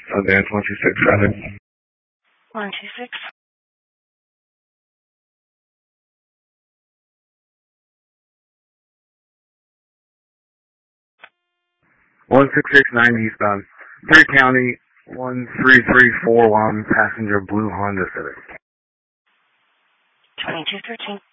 Sundance 1267. 126. 1669 eastbound. 3 County 13341 passenger blue Honda Civic. 2213.